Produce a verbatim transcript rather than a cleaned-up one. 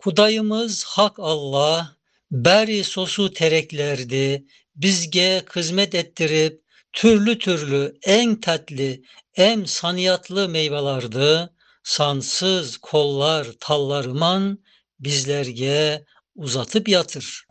Hudayımız Hak Allah, beri sosu tereklerdi, bizge hizmet ettirip, türlü türlü en tatlı, en saniyatlı meyvelardı, sansız kollar tallarıman bizlerge uzatıp yatır.